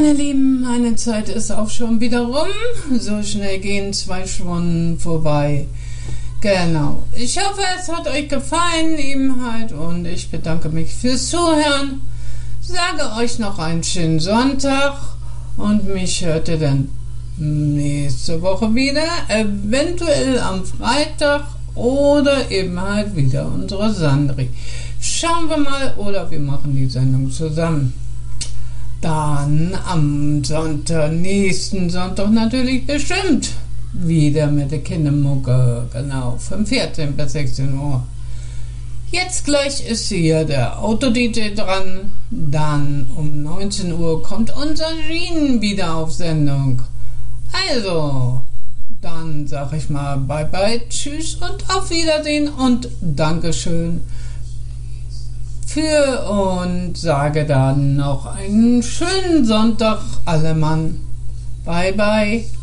Meine Lieben, meine Zeit ist auch schon wieder rum. So schnell gehen 2 Stunden vorbei. Genau. Ich hoffe, es hat euch gefallen, eben halt. Und ich bedanke mich fürs Zuhören. Sage euch noch einen schönen Sonntag. Und mich hört ihr dann nächste Woche wieder. Eventuell am Freitag. Oder eben halt wieder unsere Sandri. Schauen wir mal. Oder wir machen die Sendung zusammen. Dann am Sonntag, nächsten Sonntag natürlich bestimmt wieder mit der Kindermucke, genau, von 14 bis 16 Uhr. Jetzt gleich ist hier der Auto-DJ dran, dann um 19 Uhr kommt unser Jean wieder auf Sendung. Also, dann sag ich mal bye bye, tschüss und auf Wiedersehen und Dankeschön. Und sage dann noch einen schönen Sonntag, alle Mann. Bye, bye.